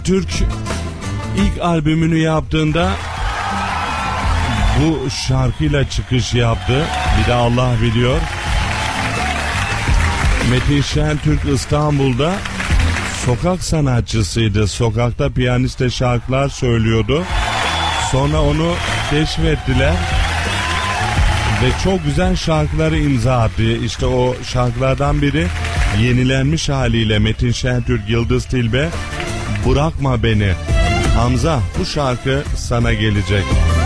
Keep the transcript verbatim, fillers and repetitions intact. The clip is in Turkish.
Türk ilk albümünü yaptığında bu şarkıyla çıkış yaptı. Bir de Allah biliyor. Metin Şentürk İstanbul'da sokak sanatçısıydı. Sokakta piyaniste şarkılar söylüyordu. Sonra onu keşfettiler ve çok güzel şarkıları imza attı. İşte o şarkılardan biri yenilenmiş haliyle Metin Şentürk, Yıldız Tilbe, Bırakma Beni. Hamza, bu şarkı sana gelecek.